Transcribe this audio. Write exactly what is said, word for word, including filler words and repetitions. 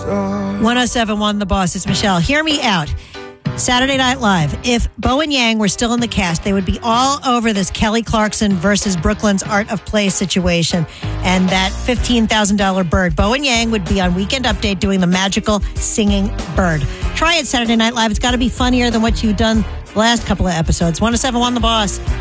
one oh seven one The Boss. It's Michelle. Hear me out. Saturday Night Live. If Bo and Yang were still in the cast, they would be all over this Kelly Clarkson versus Brooklyn's Art of Play situation and that fifteen thousand dollars bird. Bo and Yang would be on Weekend Update doing the magical singing bird. Try it Saturday Night Live. It's got to be funnier than what you've done the last couple of episodes. one oh seven one The Boss.